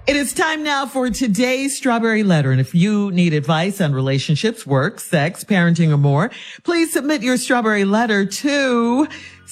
It is time now for today's Strawberry Letter. And if you need advice on relationships, work, sex, parenting, or more, please submit your Strawberry Letter to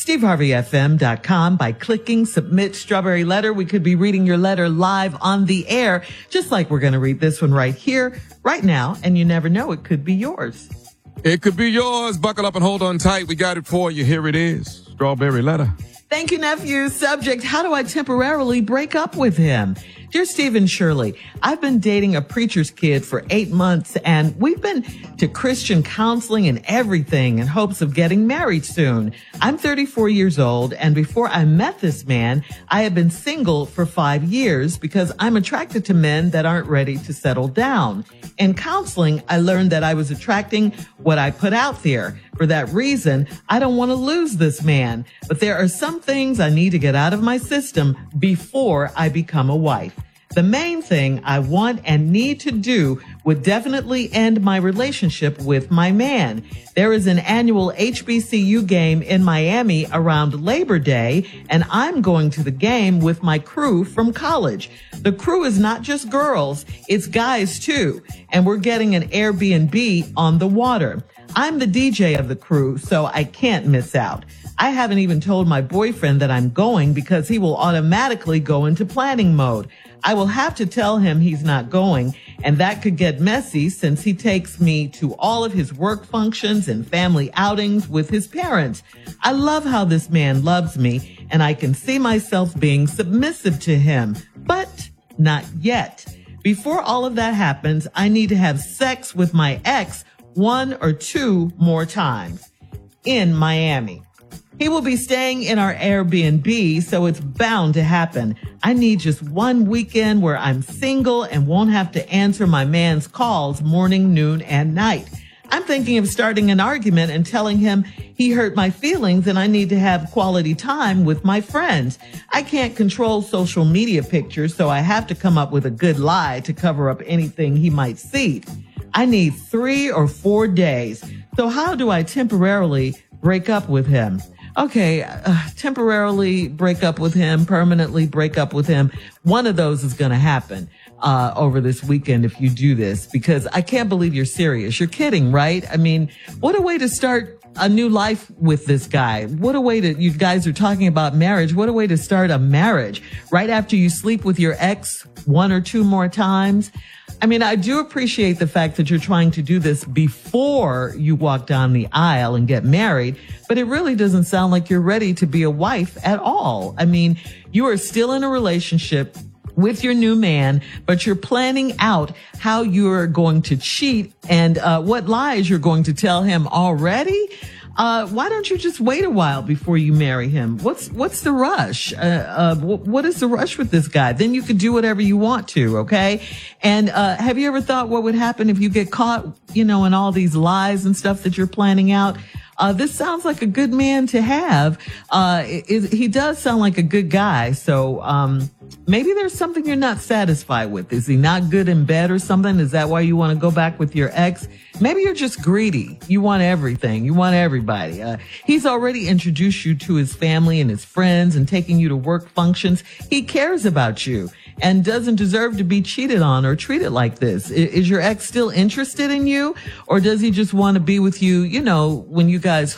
SteveHarveyFM.com by clicking Submit Strawberry Letter. We could be reading your letter live on the air, just like we're going to read this one right here, right now. And you never know, it could be yours. It could be yours. Buckle up and hold on tight. We got it for you. Here it is. Strawberry Letter. Thank you, nephew. Subject, how do I temporarily break up with him? Dear Steve and Shirley, I've been dating a preacher's kid for 8 months, and we've been to Christian counseling and everything in hopes of getting married soon. I'm 34 years old, and before I met this man, I have been single for 5 years because I'm attracted to men that aren't ready to settle down. In counseling, I learned that I was attracting what I put out there. For that reason, I don't want to lose this man, but there are some things I need to get out of my system before I become a wife. The main thing I want and need to do would definitely end my relationship with my man. There is an annual HBCU game in Miami around Labor Day, and I'm going to the game with my crew from college. The crew is not just girls, it's guys too, and we're getting an Airbnb on the water. I'm the DJ of the crew, so I can't miss out. I haven't even told my boyfriend that I'm going because he will automatically go into planning mode. I will have to tell him he's not going, and that could get messy since he takes me to all of his work functions and family outings with his parents. I love how this man loves me, and I can see myself being submissive to him, but not yet. Before all of that happens, I need to have sex with my ex 1 or 2 more times in Miami. He will be staying in our Airbnb, so it's bound to happen. I need just one weekend where I'm single and won't have to answer my man's calls morning, noon, and night. I'm thinking of starting an argument and telling him he hurt my feelings and I need to have quality time with my friends. I can't control social media pictures, so I have to come up with a good lie to cover up anything he might see. I need 3 or 4 days. So how do I temporarily break up with him? Okay, temporarily break up with him, permanently break up with him. One of those is going to happen over this weekend if you do this, because I can't believe you're serious. You're kidding, right? I mean, what a way to start a new life with this guy. What a way to, you guys are talking about marriage. What a way to start a marriage right after you sleep with your ex 1 or 2 more times. I mean, I do appreciate the fact that you're trying to do this before you walk down the aisle and get married, but it really doesn't sound like you're ready to be a wife at all. I mean, you are still in a relationship with your new man, but you're planning out how you're going to cheat and what lies you're going to tell him already. Why don't you just wait a while before you marry him? What's the rush? What is the rush with this guy? Then you could do whatever you want to, okay? And have you ever thought what would happen if you get caught, in all these lies and stuff that you're planning out? This sounds like a good man to have. He does sound like a good guy. So, maybe there's something you're not satisfied with. Is he not good in bed or something? Is that why you want to go back with your ex? Maybe you're just greedy. You want everything. You want everybody. He's already introduced you to his family and his friends and taking you to work functions. He cares about you and doesn't deserve to be cheated on or treated like this. Is your ex still interested in you, or does he just want to be with you, when you guys